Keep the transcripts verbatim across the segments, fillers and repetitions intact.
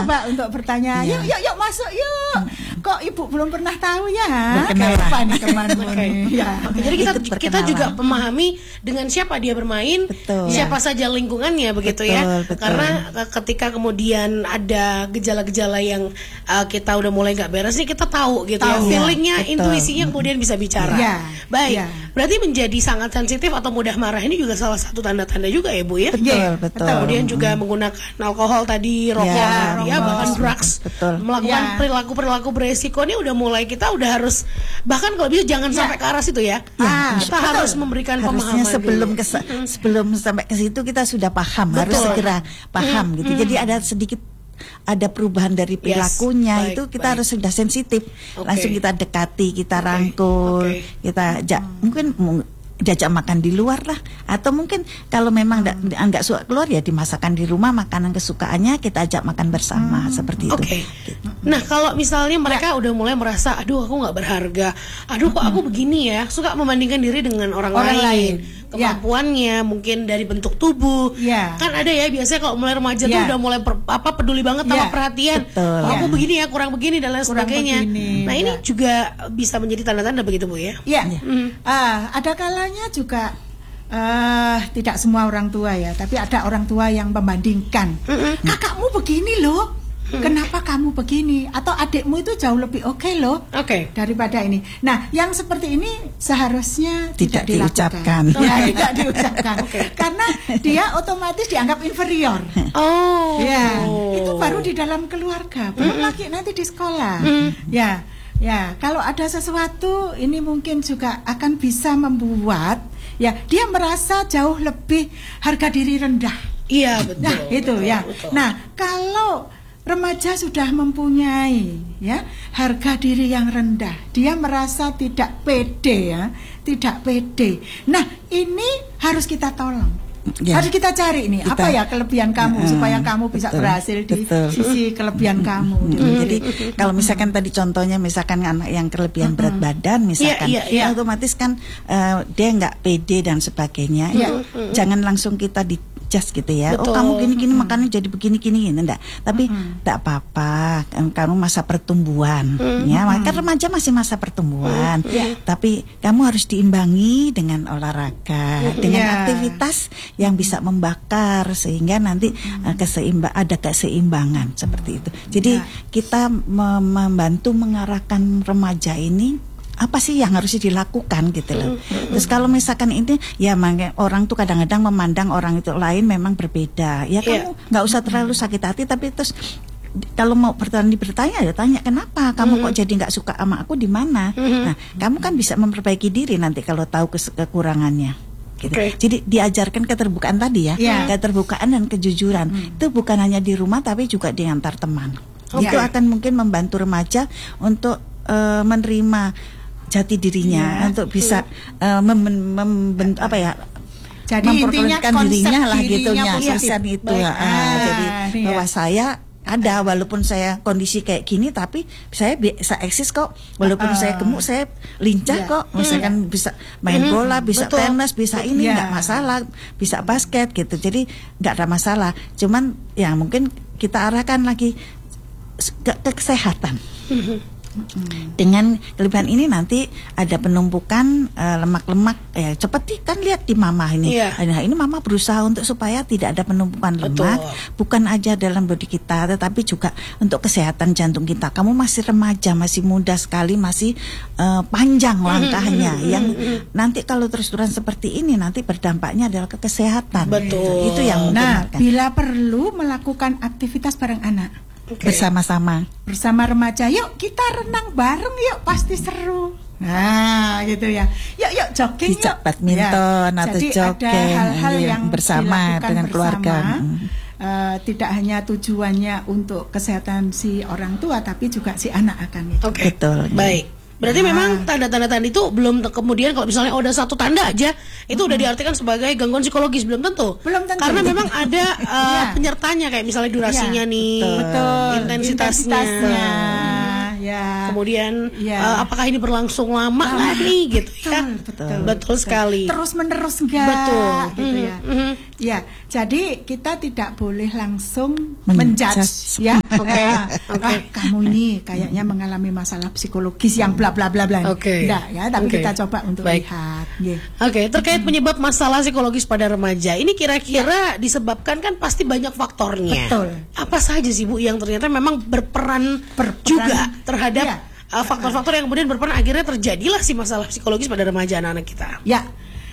coba untuk bertanya. Ya. Yuk, yuk, yuk masuk yuk. Kok ibu belum pernah tahu ya? Apa nih temanmu okay. ya. Jadi kita kita juga memahami dengan siapa dia bermain, betul. siapa ya. saja lingkungannya begitu betul, ya. Betul. Karena ketika kemudian ada gejala-gejala yang uh, kita udah mulai nggak beres nih, kita tahu gitu tahu, ya. Feelingnya, ya, intuisinya kemudian bisa bicara. Ya. Baik. Ya. Berarti menjadi sangat sensitif atau mudah marah ini juga salah satu tanda-tanda juga ya Bu ya. Betul, yeah, betul. Kemudian juga menggunakan alkohol tadi, rokok, ya, ya bahkan drugs, betul. melakukan ya. perilaku-perilaku beresiko ini udah mulai kita udah harus bahkan kalau bisa jangan ya. sampai ke arah situ ya. ya ah, kita betul. harus memberikan harusnya pemahaman sebelum dulu. ke sebelum sampai ke situ kita sudah paham, betul. harus segera paham mm, gitu. Mm. Jadi ada sedikit ada perubahan dari perilakunya, yes, baik, itu kita baik. harus sudah sensitif. Okay. Langsung kita dekati, kita okay. rangkul, okay. kita ajak hmm. mungkin diajak makan di luar lah, atau mungkin kalau memang hmm. nggak suka keluar ya dimasakan di rumah makanan kesukaannya, kita ajak makan bersama, hmm. seperti itu. Okay. Nah kalau misalnya mereka ya. udah mulai merasa, aduh aku nggak berharga, aduh kok aku begini ya, suka membandingkan diri dengan orang, orang lain, lain. Kemampuannya ya. mungkin dari bentuk tubuh, ya. kan ada ya biasanya kalau mulai remaja ya. tuh udah mulai per, apa peduli banget ya. sama perhatian, oh, aku ya. begini ya kurang begini dan lain kurang sebagainya. Begini. Nah ini ya. juga bisa menjadi tanda-tanda begitu Bu ya? Iya. Ya. Hmm. Uh, ada kalanya juga uh, tidak semua orang tua ya, tapi ada orang tua yang membandingkan, mm-hmm. kakakmu begini loh. Kenapa kamu begini? Atau adikmu itu jauh lebih oke okay loh okay. daripada ini. Nah, yang seperti ini seharusnya tidak, tidak diucapkan. Ya, tidak diucapkan. Okay. Karena dia otomatis dianggap inferior. Oh. Ya, itu baru di dalam keluarga, belum mm-hmm. lagi nanti di sekolah. Mm-hmm. Ya, ya. Kalau ada sesuatu ini mungkin juga akan bisa membuat ya dia merasa jauh lebih harga diri rendah. Iya betul. Nah, itu betul, ya. Betul. Nah, kalau remaja sudah mempunyai ya harga diri yang rendah, dia merasa tidak pede ya, tidak pede. Nah, ini harus kita tolong. Ya. Harus kita cari ini kita, apa ya kelebihan kamu uh, supaya kamu bisa betul, berhasil di betul. sisi kelebihan kamu. Gitu. Jadi kalau misalkan tadi contohnya misalkan anak yang kelebihan berat badan misalkan, yeah, yeah, yeah. otomatis kan uh, dia nggak pede dan sebagainya. Yeah. Ya, jangan langsung kita di just gitu ya. Betul. Oh kamu gini-gini mm-hmm. makannya jadi begini-gini enggak. Tapi enggak mm-hmm. apa-apa. Kamu masa pertumbuhan mm-hmm. ya. Maka remaja masih masa pertumbuhan. Mm-hmm. Tapi kamu harus diimbangi dengan olahraga, mm-hmm. dengan yeah. aktivitas yang bisa membakar sehingga nanti mm-hmm. uh, keseimba ada keseimbangan seperti itu. Jadi yeah. kita mem- membantu mengarahkan remaja ini apa sih yang harus dilakukan gitu loh. Mm-hmm. Terus kalau misalkan ini ya orang tuh kadang-kadang memandang orang itu lain memang berbeda. Ya kamu nggak yeah. usah terlalu sakit hati, tapi terus kalau mau bertanya bertanya ya tanya kenapa kamu mm-hmm. kok jadi nggak suka sama aku di mana. Mm-hmm. Nah kamu kan bisa memperbaiki diri nanti kalau tahu kes- kekurangannya. Gitu. Okay. Jadi diajarkan keterbukaan tadi ya, yeah. keterbukaan dan kejujuran mm. itu bukan hanya di rumah tapi juga di antar teman. Okay. Itu akan mungkin membantu remaja untuk uh, menerima jati dirinya, yeah. untuk bisa uh, mem- mem- mem- apa ya, jadi memperkenalkan dirinya lah gitunya, konsep itu. Ah, ah, jadi iya. bahwa saya ada walaupun saya kondisi kayak gini tapi saya bisa eksis kok, walaupun uh, saya gemuk saya lincah yeah. kok, misalkan hmm. bisa main bola, bisa Betul. tenis, bisa ini nggak yeah. masalah, bisa basket gitu, jadi nggak ada masalah. Cuman ya mungkin kita arahkan lagi ke, ke kesehatan. Hmm. Dengan kelebihan ini nanti ada penumpukan uh, lemak-lemak ya seperti kan lihat di mama ini. Yeah. Nah, ini mama berusaha untuk supaya tidak ada penumpukan Betul. lemak, bukan aja dalam bodi kita tetapi juga untuk kesehatan jantung kita. Kamu masih remaja, masih muda sekali, masih uh, panjang langkahnya. Yang nanti kalau terus-terusan seperti ini nanti berdampaknya adalah ke kesehatan. Betul. Itu yang nah, bila perlu melakukan aktivitas bareng anak. Okay. Bersama-sama bersama remaja, yuk kita renang bareng yuk, pasti seru. Nah gitu ya, yuk yuk jogging yuk, badminton ya. Atau jadi jogging ada hal-hal yang bersama dengan bersama, keluarga. uh, tidak hanya tujuannya untuk kesehatan si orang tua tapi juga si anak akan itu. Oke, okay. Betul. Baik. Berarti nah. memang tanda-tanda tadi itu belum kemudian kalau misalnya oh, ada satu tanda aja itu hmm. udah diartikan sebagai gangguan psikologis, belum tentu. Belum tentu. Karena memang ada uh, ya. penyertanya kayak misalnya durasinya ya. nih, betul. intensitasnya. intensitasnya. Ya. Kemudian ya. uh, apakah ini berlangsung lama nggak nih gitu betul, ya? Betul, betul, betul sekali. Terus menerus enggak? Betul. Gitu mm-hmm. ya. Mm-hmm. Ya, jadi kita tidak boleh langsung menjudge, ya. Oke, okay. okay. Kamu ini kayaknya mengalami masalah psikologis yang bla bla bla bla. Oke. Okay. Tidak, ya. Tapi okay. kita coba untuk Baik. lihat. Yeah. Oke, okay. terkait penyebab masalah psikologis pada remaja, ini kira-kira ya. disebabkan kan pasti banyak faktornya. Betul. Apa saja sih Bu yang ternyata memang berperan, berperan juga terhadap ya. uh, faktor-faktor yang kemudian berperan akhirnya terjadilah si masalah psikologis pada remaja anak-anak kita. Ya.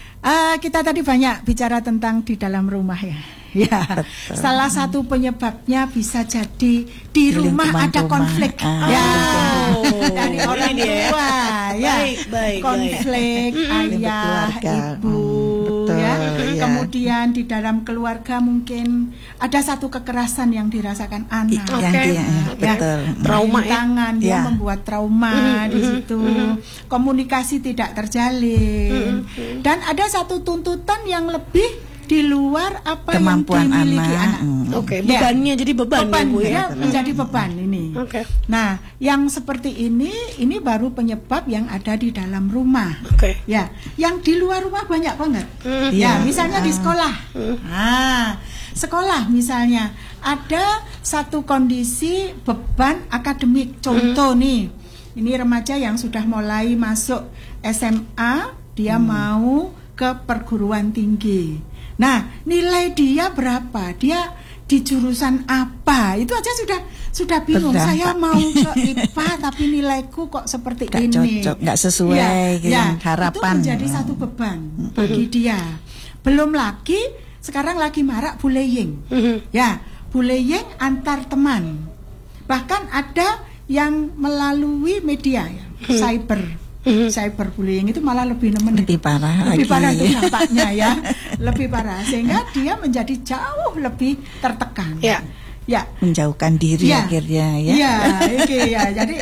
Uh, kita tadi banyak bicara tentang di dalam rumah ya. Ya, betul. Salah satu penyebabnya bisa jadi di rumah ada rumah. konflik. Ah, ya, oh, dari orang tua, ya, baik, baik, konflik baik. ayah, ibu, betul, ya. ya. Kemudian di dalam keluarga mungkin ada satu kekerasan yang dirasakan anak, okay. yang dia, ya, betul. trauma, tangan, ya. dia membuat trauma mm-hmm. di situ, mm-hmm. komunikasi tidak terjalin, mm-hmm. dan ada satu tuntutan yang lebih di luar apa kemampuan yang dimiliki anak. anak. Oke, okay, bebannya ya. jadi beban, beban ya, Bu, ya? ya menjadi beban ini. Oke. Okay. Nah, yang seperti ini ini baru penyebab yang ada di dalam rumah. Oke. Okay. Ya, yang di luar rumah banyak banget. Mm. Ya, misalnya uh. di sekolah. Mm. Nah, sekolah misalnya ada satu kondisi beban akademik. Contoh mm. nih, ini remaja yang sudah mulai masuk S M A, dia mm. mau ke perguruan tinggi. Nah, nilai dia berapa? Dia di jurusan apa? Itu aja sudah sudah bingung. Berdampak. Saya mau ke I P A tapi nilaiku kok seperti gak ini. Cocok, nggak sesuai ya, gitu, ya, harapan. Itu menjadi ya. satu beban hmm. bagi dia. Belum lagi sekarang lagi marak bullying. Hmm. Ya, bullying antar teman. Bahkan ada yang melalui media ya, hmm. cyber. Mm-hmm. Cyberbullying itu malah lebih nemen lebih parah lebih lagi. parah itu dampaknya ya lebih parah sehingga dia menjadi jauh lebih tertekan ya, ya. menjauhkan diri ya. akhirnya ya ya, okay, ya. Jadi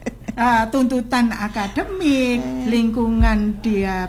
uh, tuntutan akademik, lingkungan dia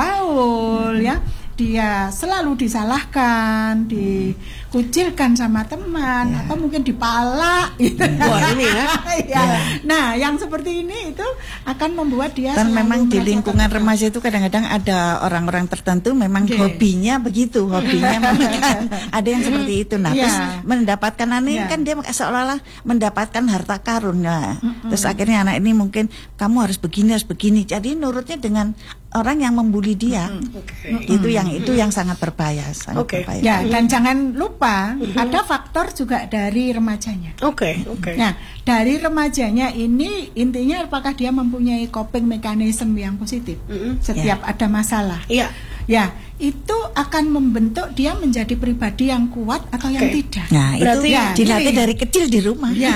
bergaul ya, dia selalu disalahkan, dikucilkan sama teman, ya. atau mungkin dipalak gitu. Wah, ini ya. ya. ya. Nah, yang seperti ini itu akan membuat dia dan memang di lingkungan remaja itu kadang-kadang ada orang-orang tertentu memang okay. hobinya begitu, hobinya memang ada yang seperti itu. Nah, ya. terus mendapatkan anak ini ya. kan dia seolah-olah mendapatkan harta karun ya. Mm-hmm. Terus akhirnya anak ini mungkin kamu harus begini, harus begini. Jadi nurutnya dengan orang yang membuli dia. Mm-hmm. Okay. Itu yang itu yang sangat berbahaya, sangat okay. berbahaya. Ya, dan jangan lupa uh-huh. ada faktor juga dari remajanya. Oke, okay, oke. Okay. Nah, dari remajanya ini intinya apakah dia mempunyai coping mechanism yang positif uh-huh. setiap yeah. ada masalah. Iya. Yeah. Ya, itu akan membentuk dia menjadi pribadi yang kuat atau okay. yang tidak. Nah, berarti itu ya, dilatih dari kecil di rumah. Ya.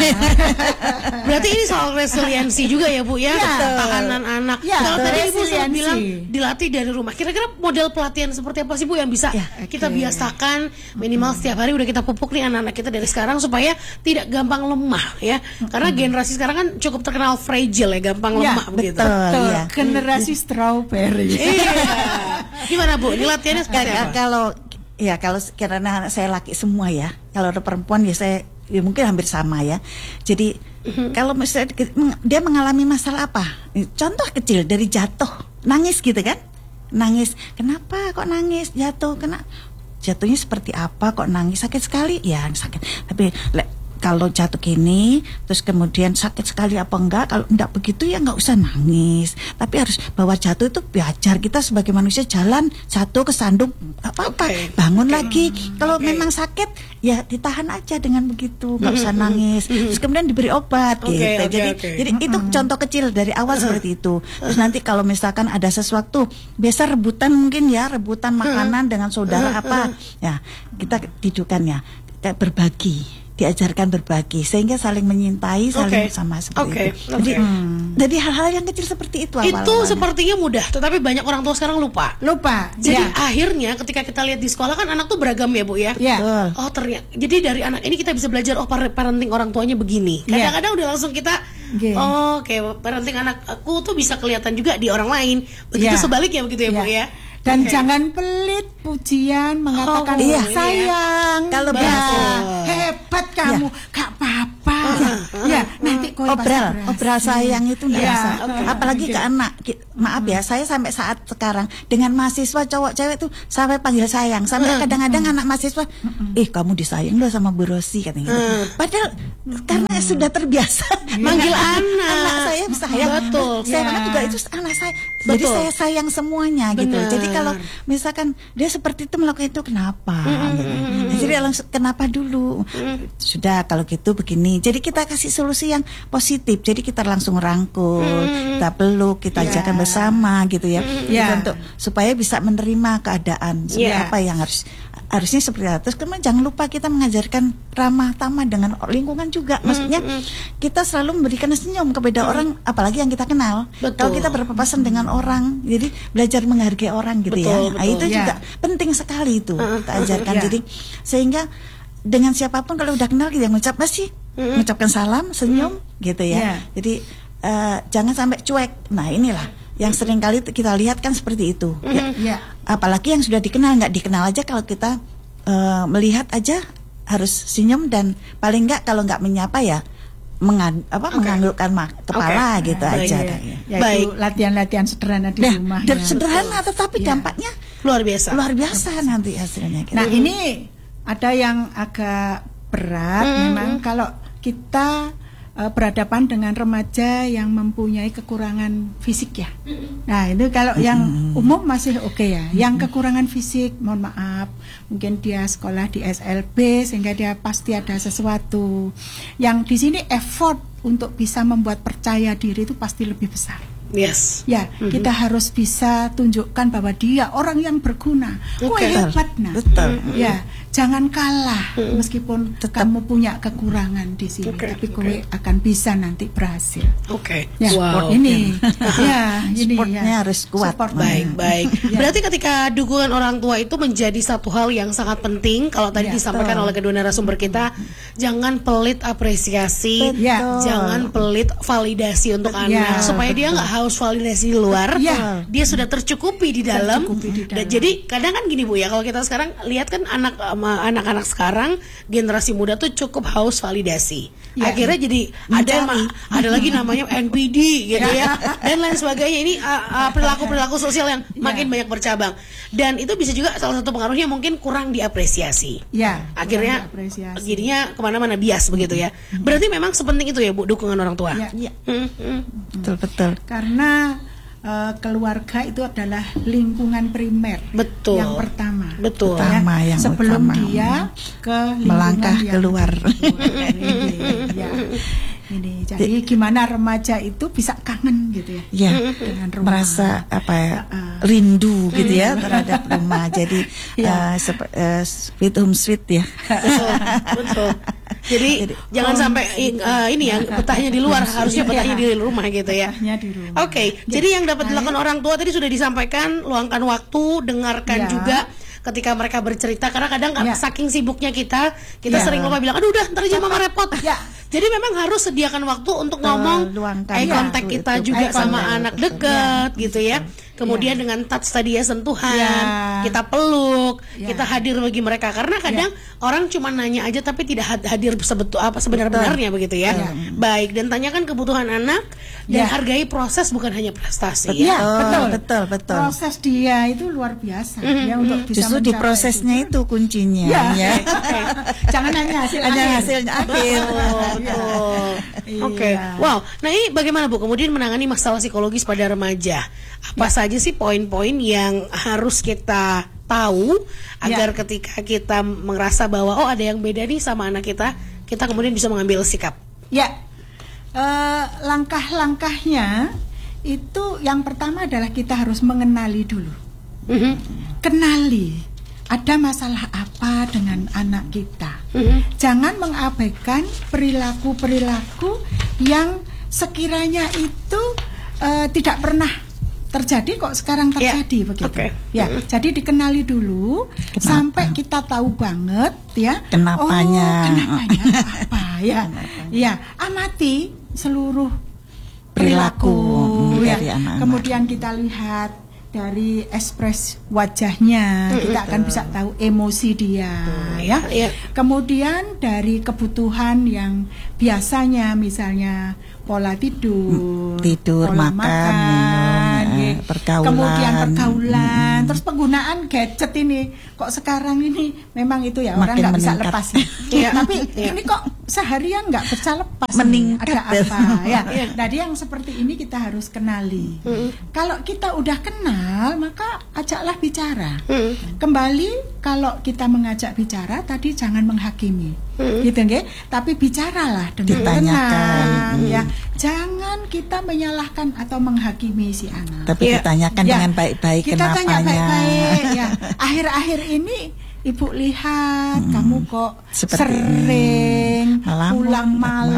Berarti ini soal resiliensi juga ya, Bu ya. ya. Tahanan anak. Ya, kalau tadi Ibu sudah bilang dilatih dari rumah. Kira-kira model pelatihan seperti apa sih Bu yang bisa ya, okay. kita biasakan minimal mm-hmm. setiap hari udah kita pupuk nih anak-anak kita dari sekarang supaya tidak gampang lemah ya. Mm-hmm. Karena generasi sekarang kan cukup terkenal fragile ya, gampang ya, lemah begitu. Betul. Ya. Generasi strawberry. Iya. Gimana Bu? Ini latihannya seperti apa? Kalau ya kalau karena saya laki semua ya. Kalau ada perempuan ya saya ya mungkin hampir sama ya. Jadi uh-huh. kalau misalnya dia mengalami masalah apa? Contoh kecil dari jatuh, nangis gitu kan? Nangis. Kenapa kok nangis? Jatuh. Kena jatuhnya seperti apa kok nangis? Sakit sekali? Ya, sakit. Tapi le, kalau jatuh gini, terus kemudian sakit sekali apa enggak? Kalau enggak begitu ya enggak usah nangis. Tapi harus bahwa jatuh itu belajar kita sebagai manusia jalan jatuh kesandung apa-apa, okay. bangun okay. lagi. Kalau okay. memang sakit ya ditahan aja dengan begitu, enggak usah nangis. Terus kemudian diberi obat okay, gitu. Okay, jadi okay. jadi itu contoh kecil dari awal seperti itu. Terus nanti kalau misalkan ada sesuatu, biasa rebutan mungkin ya, rebutan makanan dengan saudara apa, ya kita didukkan ya, kita berbagi. Diajarkan berbagi sehingga saling menyintai, saling okay. sama seperti okay. itu. Jadi, okay. hmm. jadi hal-hal yang kecil seperti itu. Itu awal-awalnya. Sepertinya mudah, tetapi banyak orang tua sekarang lupa. Lupa. Jadi ya. akhirnya ketika kita lihat di sekolah kan anak tuh beragam ya Bu ya. Ya. Oh ternyata. Jadi dari anak ini kita bisa belajar oh parenting orang tuanya begini. Kadang-kadang ya. udah langsung kita okay. oh kayak parenting anak aku tuh bisa kelihatan juga di orang lain. Begitu ya. sebaliknya begitu ya, ya. Bu ya. Dan okay. jangan pelit pujian mengatakan oh, iya. sayang, kalau ya, hebat kamu, ya. Kak Papa, uh, uh, ya, uh, nanti kau obral, obral sayang itu nggak ya, bisa. okay. Apalagi okay. ke anak. Maaf ya, saya sampai saat sekarang dengan mahasiswa cowok cewek tuh sampai panggil sayang. Sampai kadang-kadang anak mahasiswa, eh kamu disayang loh sama Bu Rosi katanya. Gitu. Padahal karena sudah terbiasa manggil anak. Anak saya sayang. Betul. Saya yeah. juga itu anak saya. Betul. Jadi saya sayang semuanya. Bener. Gitu. Jadi kalau misalkan dia seperti itu melakukan itu kenapa? Mm-hmm. Gitu. Nah, jadi langsung kenapa dulu? Mm-hmm. Sudah kalau gitu begini. Jadi kita kasih solusi yang positif. Jadi kita langsung rangkul, mm-hmm. kita peluk, kita yeah. ajarkan bersama gitu ya. Mm-hmm. Yeah. Untuk supaya bisa menerima keadaan seperti yeah. apa yang harus harusnya seperti itu. Terus kemudian jangan lupa kita mengajarkan ramah tamah dengan lingkungan juga. Maksudnya mm-hmm. kita selalu memberikan senyum kepada mm-hmm. orang, apalagi yang kita kenal. Betul. Kalau kita berpapasan dengan orang, jadi belajar menghargai orang gitu. Betul, ya. Betul. Nah, itu yeah. juga penting sekali itu uh, kita ajarkan. Yeah. Jadi sehingga dengan siapapun kalau udah kenal kita ngucap pasti mm-hmm. mengucapkan salam, senyum mm-hmm. gitu ya. Yeah. Jadi uh, jangan sampai cuek. Nah inilah yang sering kali kita lihat kan seperti itu. Mm-hmm. Ya. Yeah. Apalagi yang sudah dikenal, nggak dikenal aja kalau kita uh, melihat aja harus senyum dan paling nggak kalau nggak menyapa ya mengan apa okay. menganggukkan kepala okay. gitu nah, aja. Iya. Ya, baik, latihan-latihan sederhana di nah, rumah. Dan ya. Sederhana tetapi ya. Dampaknya luar biasa. Luar biasa nanti hasilnya. Gitu. Nah, ini ada yang agak berat mm-hmm. memang kalau kita uh, berhadapan dengan remaja yang mempunyai kekurangan fisik ya. Nah, itu kalau mm-hmm. yang umum masih oke okay ya. Mm-hmm. Yang kekurangan fisik, mohon maaf, mungkin dia sekolah di S L B sehingga dia pasti ada sesuatu. Yang di sini effort untuk bisa membuat percaya diri itu pasti lebih besar. Yes. Ya, mm-hmm. kita harus bisa tunjukkan bahwa dia orang yang berguna. Okay. Wah, hebat nah. Betul. Ya, jangan kalah mm-hmm. meskipun Tetap. kamu punya kekurangan di sini, okay. tapi kowe okay. akan bisa nanti berhasil. Oke. Okay. Ya, wow. Ini. ya, ini supportnya ya. harus kuat. Support. Baik, baik. ya. Berarti ketika dukungan orang tua itu menjadi satu hal yang sangat penting. Kalau tadi ya, disampaikan betul. oleh kedua narasumber kita, jangan pelit apresiasi, betul. jangan pelit validasi untuk ya, anak supaya betul. dia nggak haus validasi di luar, ya. dia sudah tercukupi di dalam. Tercukupi di dalam. Dan jadi kadang kan gini Bu ya, kalau kita sekarang lihat kan anak anak-anak sekarang generasi muda tuh cukup haus validasi. Ya. Akhirnya jadi ada ada lagi namanya N P D gitu ya dan lain sebagainya. Ini uh, uh, perilaku-perilaku sosial yang ya. makin banyak bercabang. Dan itu bisa juga salah satu pengaruhnya mungkin kurang diapresiasi. Ya. Akhirnya jadinya kemana-mana bias begitu ya. Berarti memang sepenting itu ya Bu dukungan orang tua. Ya. Ya. Hmm, hmm. Betul betul. Karena Uh, keluarga itu adalah lingkungan primer. Betul. Yang pertama. Betul. Ya, yang sebelum utama. dia ke melangkah yang keluar. ini, ya. Ini jadi gimana remaja itu bisa kangen gitu ya. Ya. Dengan rumah. Merasa apa ya? Uh, rindu gitu ya terhadap rumah. Jadi ya. uh, sep- uh, sweet home sweet ya. Betul. Betul. Jadi, Jadi jangan oh, sampai uh, ini ya betahnya di luar, harusnya betahnya di rumah gitu ya. Oke, okay. Jadi yang dapat dilakukan orang tua tadi sudah disampaikan, luangkan waktu, dengarkan ya. juga ketika mereka bercerita, karena kadang ya. saking sibuknya kita, kita ya. sering lupa bilang, aduh udah ntar aja mama repot. Ya. Jadi memang harus sediakan waktu untuk ngomong, uh, eye contact ya. kita itu, juga sama contact, anak betul. dekat ya. gitu ya. Kemudian ya. dengan touch tadi ya, sentuhan, ya. kita peluk, ya. kita hadir bagi mereka. Karena kadang ya. orang cuma nanya aja tapi tidak hadir sebetul apa sebenar-benarnya begitu ya. ya. Baik, dan tanyakan kebutuhan anak dan ya. hargai proses bukan hanya prestasi. Betul, ya. betul, betul, betul. Proses dia itu luar biasa mm-hmm. ya untuk bisa justru di prosesnya itu, itu kuncinya. Ya. ya. Okay. Jangan hanya hasil akhir. hasilnya akhir. Oh, Oke, okay. wow. Nah ini bagaimana Bu kemudian menangani masalah psikologis pada remaja? Apa ya. saja sih poin-poin yang harus kita tahu agar ya. ketika kita merasa bahwa oh ada yang beda nih sama anak kita, kita kemudian bisa mengambil sikap? Ya, uh, langkah-langkahnya itu yang pertama adalah kita harus mengenali dulu. Mm-hmm. Kenali ada masalah apa dengan anak kita. Mm-hmm. Jangan mengabaikan perilaku-perilaku yang sekiranya itu uh, tidak pernah terjadi kok sekarang terjadi yeah. begitu. Okay. Ya, mm-hmm. jadi dikenali dulu Kenapa? sampai kita tahu banget ya. Kenapanya? Oh, kenapanya apa ya? Ya, amati seluruh perilaku, perilaku ya. Anak-anak. Kemudian kita lihat dari ekspres wajahnya hmm, kita akan bisa tahu emosi dia, hmm, ya. ya. Kemudian dari kebutuhan yang biasanya misalnya pola tidur, tidur, pola makan, makan minum, ya. pergaulan, kemudian pergaulan, hmm. terus penggunaan gadget ini kok sekarang ini memang itu ya orang nggak bisa lepas ya. Tapi ya. Ini kok seharian nggak bisa lepas, meningkat ada apa ya. Jadi yang seperti ini kita harus kenali. Hmm. Kalau kita udah kenal maka ajaklah bicara. Hmm. Kembali kalau kita mengajak bicara tadi jangan menghakimi, hmm. gitu nggih. Tapi bicaralah dengan tenang, hmm. ya. Jangan kita menyalahkan atau menghakimi si anak. Tapi ya. Ditanyakan ya. Dengan baik-baik kita kenapanya. Tanya baik-baik ya. Akhir-akhir ini Ibu lihat hmm. kamu kok seperti sering malam, pulang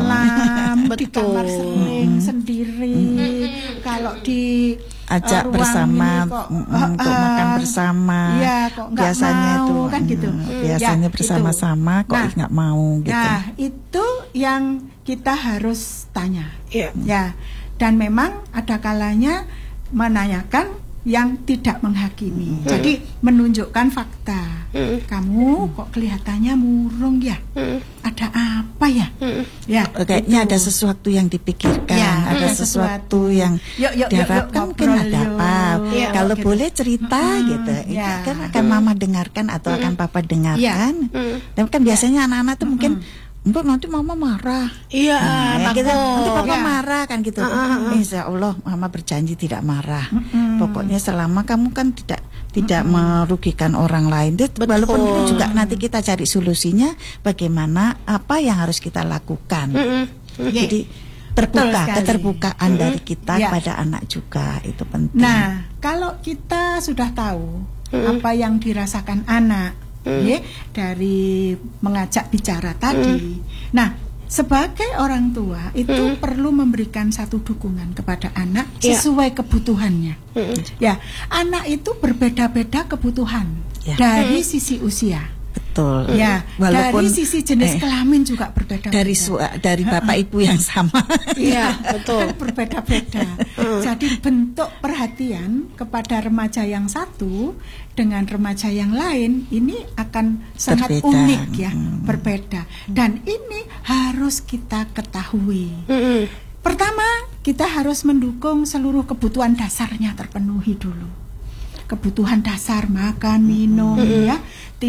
malam di kamar sering hmm. sendiri. Hmm. Kalau di ajak uh, bersama kok, uh, untuk uh, makan bersama ya, kok biasanya mau, itu kan gitu. Hmm, biasanya ya, bersama-sama itu. Kok nah, nggak mau gitu. Nah itu yang kita harus tanya yeah. ya. Dan memang ada kalanya menanyakan yang tidak menghakimi. Hmm. Jadi menunjukkan fakta. Hmm. Kamu kok kelihatannya murung ya? Hmm. Ada apa ya? Hmm. Ya, kayaknya ada sesuatu yang dipikirkan, ya, ada hmm. sesuatu yang yuk, yuk, diharapkan mungkin ada apa. Ya, kalau gitu. Boleh cerita hmm. gitu. Ya. Kan akan hmm. mama dengarkan atau hmm. akan papa dengarkan. Ya. Hmm. Dan kan biasanya anak-anak tuh hmm. mungkin Mbak nanti mama marah. Iya, nah, gitu. Nanti papa ya. Marah kan gitu. Uh, uh, uh. Insya Allah mama berjanji tidak marah. Uh, uh. Pokoknya selama kamu kan tidak tidak uh, uh. merugikan orang lain. Betul. Walaupun itu juga nanti kita cari solusinya bagaimana apa yang harus kita lakukan. Uh, uh. Jadi terbuka, keterbukaan uh, dari kita ya. Kepada anak juga itu penting. Nah, kalau kita sudah tahu uh, apa yang dirasakan anak Hmm. ya, dari mengajak bicara tadi. Hmm. Nah, sebagai orang tua itu hmm. perlu memberikan satu dukungan kepada anak sesuai ya. Kebutuhannya. Hmm. Ya, anak itu berbeda-beda kebutuhan ya. Dari hmm. sisi usia. Betul. Ya, walaupun dari sisi jenis eh, kelamin juga berbeda-beda. Dari sua, dari bapak ibu yang sama. Iya, betul. Kan berbeda-beda. Jadi bentuk perhatian kepada remaja yang satu dengan remaja yang lain ini akan sangat berbeda. Unik ya, hmm. berbeda. Dan ini harus kita ketahui. Hmm. Pertama, kita harus mendukung seluruh kebutuhan dasarnya terpenuhi dulu. Kebutuhan dasar makan, minum, mm-hmm. ya,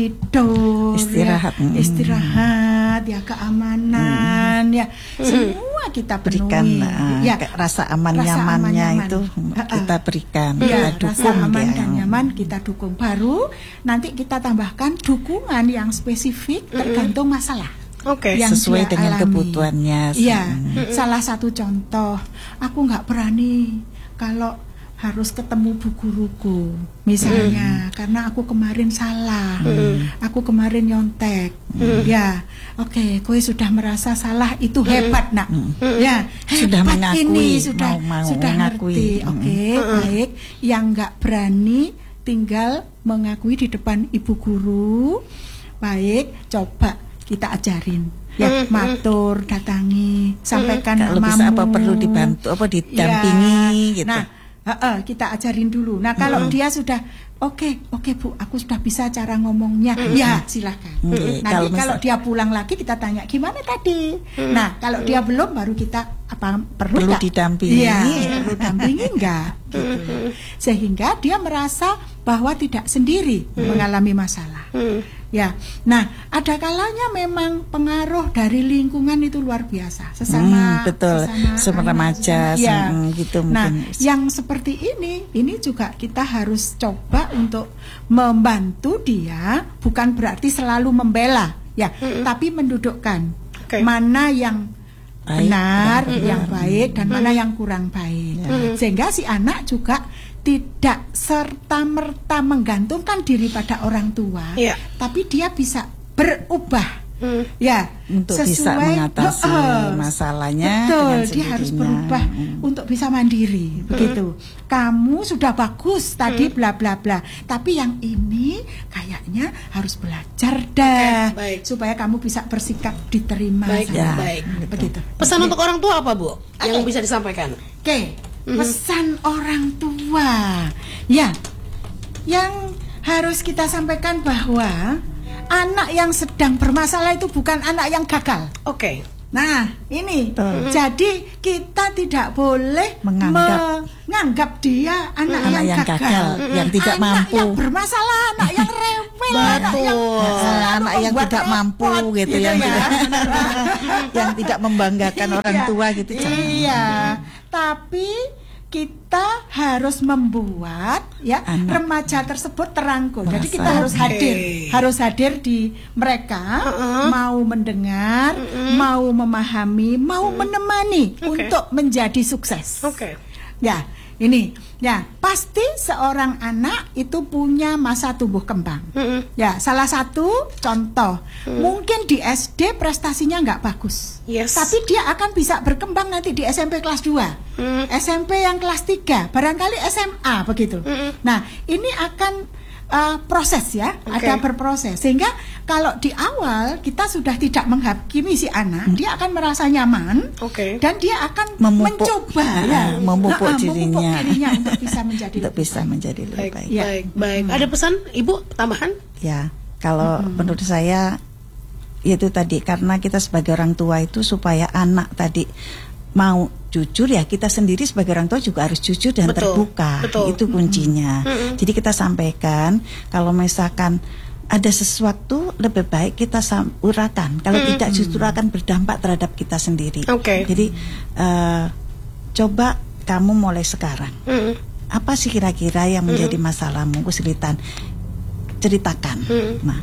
tidur, istirahat, ya, istirahat, ya, keamanan, mm-hmm. ya, semua kita berikan, uh, ya, rasa aman rasa nyamannya aman, itu uh, kita berikan, ya, kita rasa dukung, aman ya. dan nyaman kita dukung. Baru nanti kita tambahkan dukungan yang spesifik mm-hmm. tergantung masalah. Oke, okay. Sesuai dengan alami. Kebutuhannya. Iya, mm-hmm. salah satu contoh, aku nggak berani kalau harus ketemu bu guruku misalnya, mm. karena aku kemarin salah, mm. aku kemarin nyontek, mm. ya, oke, okay, kowe sudah merasa salah itu mm. hebat nak, mm. ya, sudah hebat mengakui, ini sudah mau, mau sudah mengakui. Ngerti, oke, okay, mm. baik, yang nggak berani tinggal mengakui di depan ibu guru, baik, coba kita ajarin. Ya, matur, datangi, sampaikan kalau namamu. Bisa apa perlu dibantu, apa didampingi, ya. Gitu. Nah, Uh, uh, kita ajarin dulu. Nah kalau mm. dia sudah oke okay, oke okay, Bu, aku sudah bisa cara ngomongnya, mm. ya silakan. Mm. Nanti kalau, misal... kalau dia pulang lagi kita tanya gimana tadi. Mm. Nah kalau mm. dia belum baru kita apa perlu, perlu didampingi, ya, perlu dampingi enggak? Gitu. Sehingga dia merasa bahwa tidak sendiri mm. mengalami masalah. Mm. Ya, nah ada kalanya memang pengaruh dari lingkungan itu luar biasa. Sesama, hmm, betul, sesama remaja, ya. Gitu. Nah, mungkin. Yang seperti ini, ini juga kita harus coba untuk membantu dia, bukan berarti selalu membela, ya, mm-hmm. tapi mendudukkan okay. mana yang baik, benar, mm-hmm. yang baik dan mm-hmm. mana yang kurang baik, mm-hmm. sehingga si anak juga tidak serta-merta menggantungkan diri pada orang tua, yeah. tapi dia bisa berubah, hmm. ya, untuk sesuai, bisa mengatasi uh, masalahnya. Betul, dia harus berubah hmm. untuk bisa mandiri, hmm. begitu. Kamu sudah bagus tadi, hmm. bla bla bla, tapi yang ini kayaknya harus belajar dah, okay, supaya kamu bisa bersikap diterima. Baik, ya, baik, begitu. Pesan okay. untuk orang tua apa Bu? Yang okay. bisa disampaikan? Oke. Okay. mm-hmm. pesan orang tua. Ya, yang harus kita sampaikan bahwa anak yang sedang bermasalah itu bukan anak yang gagal. Oke. Okay. Nah, ini hmm. jadi kita tidak boleh menganggap, menganggap dia anak, anak yang, yang gagal, gagal hmm. yang tidak anak mampu, yang bermasalah, anak yang rewel, anak yang, anak yang tidak mampu gitu, gitu yang ya. yang tidak membanggakan orang tua gitu. Iya, tapi kita harus membuat ya anak. Remaja tersebut terangkul. Masa. Jadi kita harus hadir, okay. harus hadir di mereka, uh-uh. mau mendengar, uh-uh. mau memahami, mau uh-uh. menemani okay. untuk menjadi sukses. Oke. Okay. Ya, ini ya pasti seorang anak itu punya masa tumbuh kembang. Uh-uh. Ya, salah satu contoh uh-uh. mungkin di S D prestasinya nggak bagus, yes. tapi dia akan bisa berkembang nanti di S M P kelas dua, uh-uh. S M P yang kelas tiga, barangkali S M A begitu. Uh-uh. Nah, ini akan Uh, proses ya, okay. ada berproses sehingga kalau di awal kita sudah tidak menghakimi si anak, hmm. dia akan merasa nyaman, okay. dan dia akan memupuk, mencoba uh, ya, memupuk uh, uh, dirinya, dirinya untuk bisa menjadi untuk bisa menjadi lebih baik. baik. Ya. Baik, baik. Hmm. Ada pesan Ibu tambahan? Ya, kalau hmm. menurut saya itu tadi karena kita sebagai orang tua itu supaya anak tadi mau jujur ya, kita sendiri sebagai orang tua juga harus jujur dan betul, terbuka. Betul. Itu kuncinya. Mm-hmm. Jadi kita sampaikan kalau misalkan ada sesuatu lebih baik kita uraikan. Kalau mm-hmm. tidak justru akan berdampak terhadap kita sendiri. Okay. Jadi uh, coba kamu mulai sekarang. Mm-hmm. Apa sih kira-kira yang menjadi mm-hmm. masalahmu, kesulitan? Ceritakan. Mm-hmm. Nah,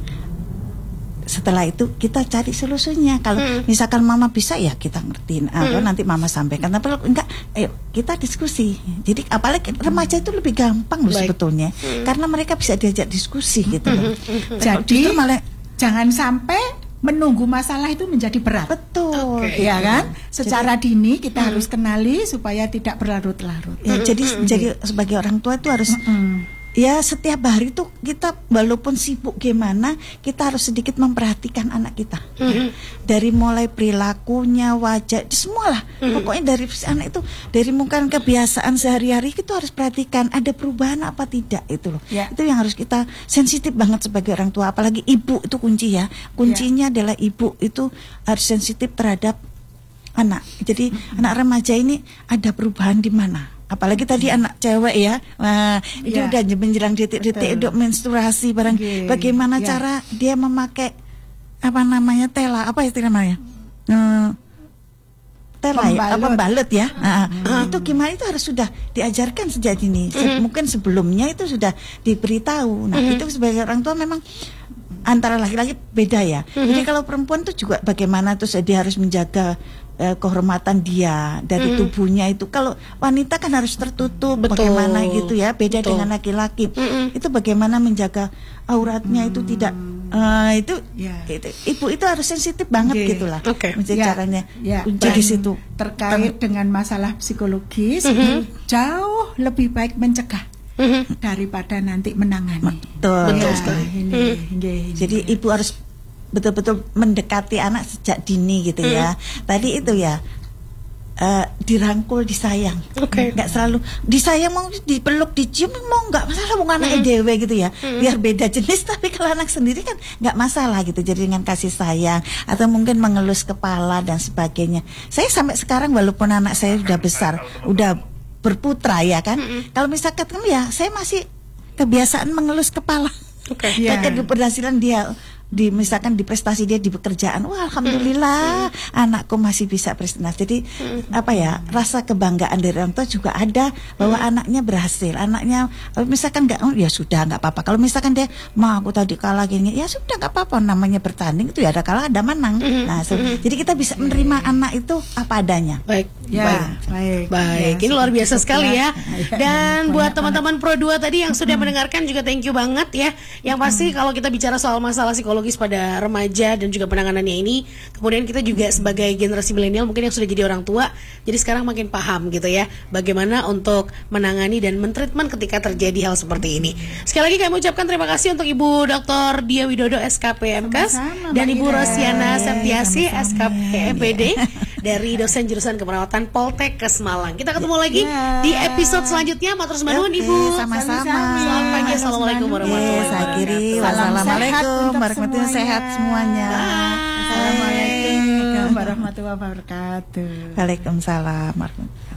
setelah itu kita cari solusinya. Kalau hmm. misalkan mama bisa ya kita ngertiin atau hmm. nanti mama sampaikan. Tapi kalau enggak, ayo kita diskusi. Jadi apalagi remaja itu lebih gampang loh sebetulnya, hmm. karena mereka bisa diajak diskusi gitu loh. Hmm. Jadi malah jangan sampai menunggu masalah itu menjadi berat. Betul, okay. ya kan? Secara jadi, dini kita hmm. harus kenali supaya tidak berlarut-larut. Ya, hmm. jadi hmm. jadi sebagai orang tua itu harus hmm. ya setiap hari tuh kita walaupun sibuk gimana kita harus sedikit memperhatikan anak kita, mm-hmm. dari mulai perilakunya, wajah, semualah, mm-hmm. pokoknya dari anak itu dari mungkin kebiasaan sehari-hari kita harus perhatikan ada perubahan apa tidak itu loh, yeah. itu yang harus kita sensitif banget sebagai orang tua, apalagi ibu itu kunci ya, kuncinya yeah. adalah ibu itu harus sensitif terhadap anak. Jadi mm-hmm. anak remaja ini ada perubahan di mana? Apalagi tadi anak cewek ya, nah, itu ya. udah menjelang detik-detik udah menstruasi barang. Okay. Bagaimana ya. cara dia memakai apa namanya tela, apa istilah namanya? Hmm, tela ya, apa balut ya? Nah, hmm. itu gimana itu harus sudah diajarkan sejak dini. Se- hmm. Mungkin sebelumnya itu sudah diberitahu. Nah, hmm. itu sebagai orang tua memang antara laki-laki beda ya. Hmm. Jadi kalau perempuan tuh juga bagaimana tuh dia harus menjaga eh, kehormatan dia dari mm. tubuhnya itu. Kalau wanita kan harus tertutup, betul. Bagaimana gitu ya, beda betul. Dengan laki-laki. Mm-mm. Itu bagaimana menjaga auratnya mm. itu tidak uh, itu, yeah. itu ibu itu harus sensitif banget okay. gitulah. Okay. Menjadi yeah. caranya. Yeah. Jadi situ terkait Tem- dengan masalah psikologis mm-hmm. jauh lebih baik mencegah. Mm-hmm. daripada nanti menangani. Betul. Ya, Betul. Ini, mm. ini, ini. Jadi ibu harus betul-betul mendekati anak sejak dini gitu mm. ya. Tadi itu ya uh, dirangkul, disayang. Okay. Nggak selalu disayang, mau dipeluk, dicium mau nggak masalah, bukan anak mm. dewe gitu ya. Mm. Biar beda jenis, tapi kalau anak sendiri kan nggak masalah gitu. Jadi dengan kasih sayang atau mungkin mengelus kepala dan sebagainya. Saya sampai sekarang walaupun anak saya sudah besar, udah berputra ya kan. Mm-hmm. Kalau misalkan ya saya masih kebiasaan mengelus kepala. Oke. Okay. Yeah. Keberhasilan dia di misalkan di prestasi dia di pekerjaan, wah alhamdulillah mm-hmm. anakku masih bisa prestasi. Jadi mm-hmm. apa ya, rasa kebanggaan dari orang tua juga ada bahwa mm-hmm. anaknya berhasil, anaknya misalkan nggak, oh ya sudah nggak apa-apa. Kalau misalkan dia mau aku tadi kalah gini, ya sudah nggak apa-apa, namanya bertanding itu ya ada kalah ada menang. Mm-hmm. Nah so, mm-hmm. jadi kita bisa menerima mm-hmm. anak itu apa adanya. Baik, ya, baik, baik, baik. Ya, ini luar biasa sekali ya. Dan buat teman-teman Pro dua tadi yang sudah mm-hmm. mendengarkan juga thank you banget ya. Yang pasti mm-hmm. kalau kita bicara soal masalah psikologis pada remaja dan juga penanganannya ini, kemudian kita juga sebagai generasi milenial mungkin yang sudah jadi orang tua, jadi sekarang makin paham gitu ya bagaimana untuk menangani dan mentreatment ketika terjadi hal seperti ini. Sekali lagi kami ucapkan terima kasih untuk Ibu Doktor Dia Widodo S K P M Kes dan Ibu Rosiana Septiasi S K P M P D dari dosen jurusan keperawatan Poltekkes Malang. Kita ketemu lagi yeah. di episode selanjutnya. Matur nuwun Ibu. Sama-sama. Selamat pagi. Assalamualaikum warahmatullahi wabarakatuh. Saya kiri. Wassalamualaikum warahmatullahi sehat semuanya. Assalamualaikum warahmatullahi wabarakatuh. Waalaikumsalam warahmatullahi